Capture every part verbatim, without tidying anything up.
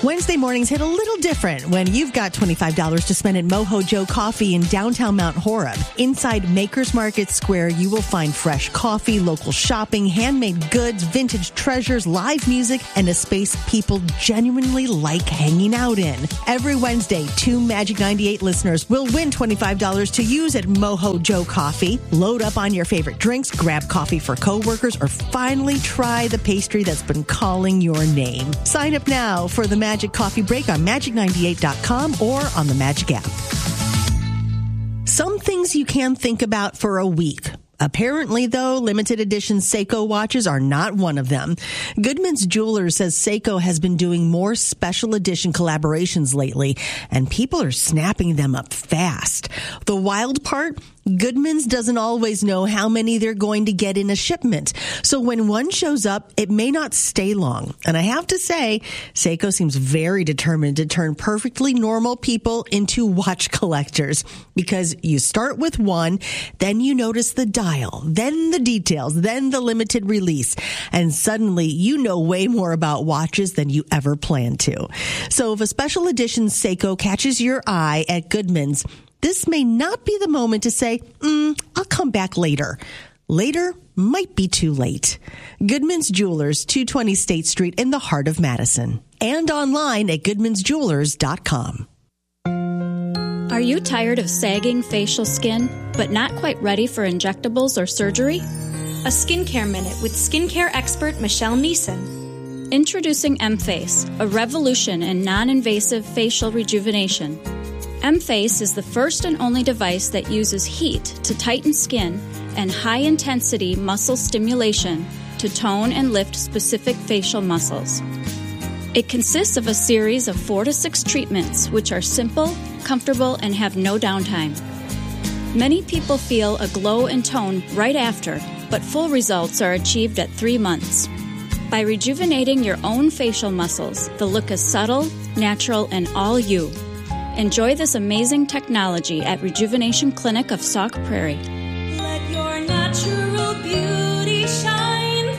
Wednesday mornings hit a little different when you've got twenty-five dollars to spend at Mojo Joe Coffee in downtown Mount Horeb. Inside Makers Market Square, you will find fresh coffee, local shopping, handmade goods, vintage treasures, live music, and a space people genuinely like hanging out in. Every Wednesday, two Magic ninety-eight listeners will win twenty-five dollars to use at Mojo Joe Coffee. Load up on your favorite drinks, grab coffee for coworkers, or finally try the pastry that's been calling your name. Sign up now for the Magic Coffee Break on magic ninety-eight dot com or on the Magic app. Some things you can think about for a week. Apparently, though, limited edition Seiko watches are not one of them. Goodman's Jewelers says Seiko has been doing more special edition collaborations lately, and people are snapping them up fast. The wild part? Goodman's doesn't always know how many they're going to get in a shipment. So when one shows up, it may not stay long. And I have to say, Seiko seems very determined to turn perfectly normal people into watch collectors. Because you start with one, then you notice the dial, then the details, then the limited release. And suddenly you know way more about watches than you ever planned to. So if a special edition Seiko catches your eye at Goodman's, this may not be the moment to say, mm, I'll come back later. Later might be too late. Goodman's Jewelers, two twenty State Street in the heart of Madison. And online at goodmans jewelers dot com. Are you tired of sagging facial skin, but not quite ready for injectables or surgery? A Skincare Minute with skincare expert Michelle Neeson. Introducing M-Face, a revolution in non-invasive facial rejuvenation. M-Face is the first and only device that uses heat to tighten skin and high-intensity muscle stimulation to tone and lift specific facial muscles. It consists of a series of four to six treatments, which are simple, comfortable, and have no downtime. Many people feel a glow and tone right after, but full results are achieved at three months. By rejuvenating your own facial muscles, the look is subtle, natural, and all you. Enjoy this amazing technology at Rejuvenation Clinic of Sauk Prairie. Let your natural beauty shine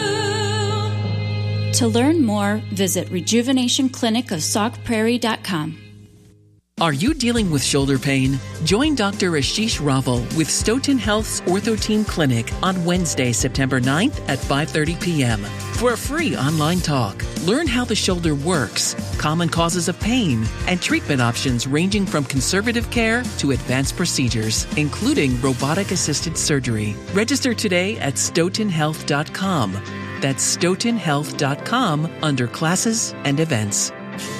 through. To learn more, visit rejuvenation clinic of sauk prairie dot com. Are you dealing with shoulder pain? Join Doctor Ashish Raval with Stoughton Health's Ortho Team Clinic on Wednesday, September ninth at five thirty p.m. for a free online talk. Learn how the shoulder works, common causes of pain, and treatment options ranging from conservative care to advanced procedures, including robotic-assisted surgery. Register today at stoughton health dot com. That's stoughton health dot com under classes and events.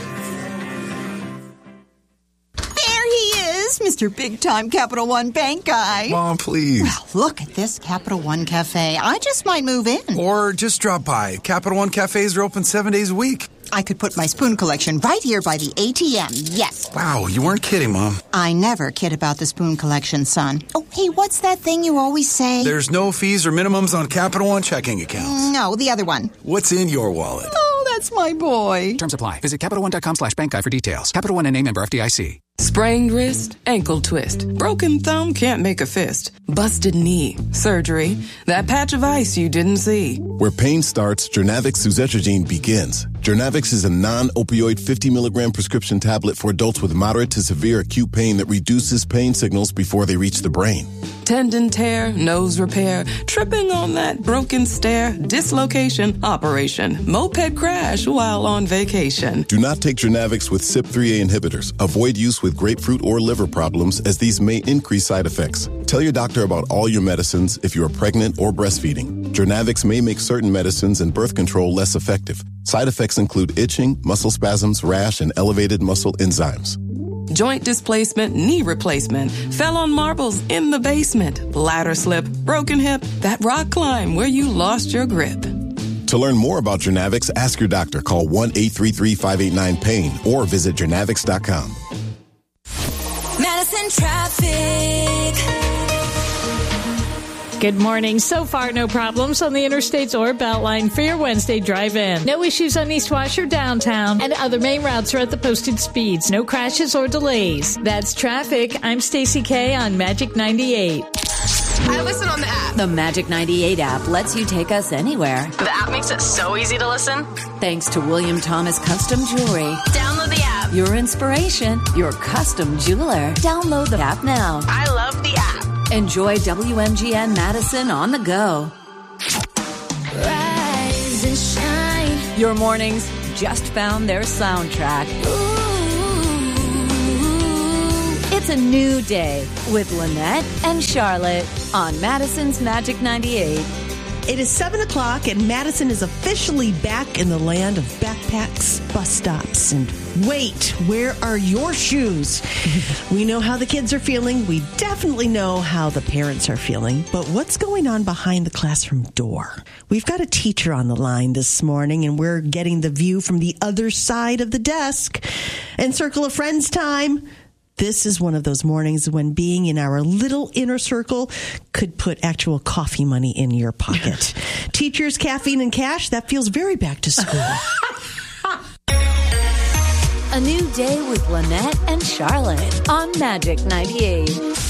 Mister Big-Time Capital One Bank guy. Mom, please. Well, look at this Capital One Cafe. I just might move in. Or just drop by. Capital One Cafes are open seven days a week. I could put my spoon collection right here by the A T M, yes. Wow, you weren't kidding, Mom. I never kid about the spoon collection, son. Oh, hey, what's that thing you always say? There's no fees or minimums on Capital One checking accounts. No, the other one. What's in your wallet? Oh, that's my boy. Terms apply. Visit Capital One dot com slash bank guide for details. Capital One N A member F D I C. Sprained wrist, ankle twist, broken thumb can't make a fist, busted knee, surgery, that patch of ice you didn't see. Where pain starts, Jernavix suzetrigine begins. Jernavix is a non-opioid fifty milligram prescription tablet for adults with moderate to severe acute pain that reduces pain signals before they reach the brain. Tendon tear, nose repair, tripping on that broken stair, dislocation, operation, moped crash while on vacation. Do not take Jernavix with C Y P three A inhibitors. Avoid use with grapefruit or liver problems, as these may increase side effects. Tell your doctor about all your medicines if you are pregnant or breastfeeding. Jernavix may make certain medicines and birth control less effective. Side effects include itching, muscle spasms, rash, and elevated muscle enzymes. Joint displacement, knee replacement, fell on marbles in the basement, ladder slip, broken hip, that rock climb where you lost your grip. To learn more about Jernavix, ask your doctor. Call one eight three three, five eight nine, pain or visit jernavix dot com. Madison traffic. Good morning. So far, no problems on the interstates or Beltline for your Wednesday drive-in. No issues on East Wash or downtown, and other main routes are at the posted speeds. No crashes or delays. That's traffic. I'm Stacey K on Magic ninety-eight. I listen on the app. The Magic ninety-eight app lets you take us anywhere. The app makes it so easy to listen. Thanks to William Thomas Custom Jewelry. Download the app. Your inspiration, your custom jeweler. Download the app now. I love the app. Enjoy W M G N Madison on the go. Rise and shine. Your mornings just found their soundtrack. Ooh. It's a new day with Lynette and Charlotte on Madison's Magic ninety-eight. It is seven o'clock, and Madison is officially back in the land of backpacks, bus stops, and wait, where are your shoes? We know how the kids are feeling. We definitely know how the parents are feeling. But what's going on behind the classroom door? We've got a teacher on the line this morning, and we're getting the view from the other side of the desk. And Circle of Friends time. This is one of those mornings when being in our little inner circle could put actual coffee money in your pocket. Teachers, caffeine, and cash, that feels very back to school. A new day with Lynette and Charlotte on Magic ninety-eight.